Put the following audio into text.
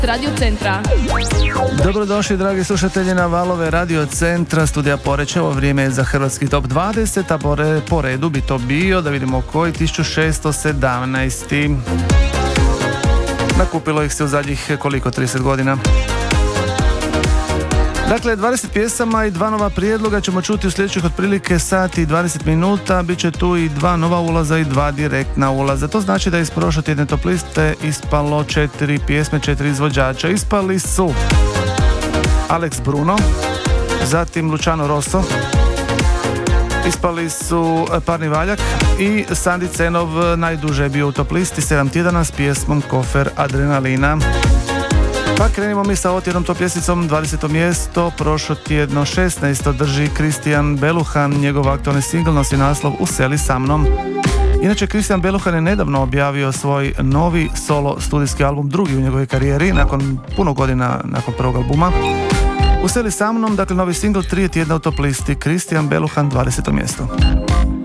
Radio Centra. Dobrodošli dragi slušatelji na valove Radio Centra, studija Porečevo. Vrijeme je za hrvatski top 20, a po redu bi to bio, da vidimo koji, 1617. Nakupilo ih se u zadnjih koliko, 30 godina. Dakle, 20 pjesama i 2 nova prijedloga ćemo čuti u sljedećih otprilike sati i 20 minuta. Biće tu i 2 nova ulaza i 2 direktna ulaza. To znači da iz prošle tjedne top liste ispalo 4 pjesme, 4 izvođača. Ispali su Alex Bruno, zatim Luciano Rosso, ispali su Parni Valjak i Sandi Cenov, najduže je bio u top listi 7 tjedana s pjesmom Kofer Adrenalina. Pa krenimo mi sa otjednom top pjesmicom. 20. mjesto, prošlo tjedno 16. drži Kristijan Beluhan, njegov aktualni singl nosi naslov Useli sa mnom. Inače, Kristijan Beluhan je nedavno objavio svoj novi solo studijski album, drugi u njegovoj karijeri, nakon puno godina nakon prvog albuma. Useli sa mnom, dakle novi singl, 3 tjedna u top listi, Kristijan Beluhan, 20. mjesto.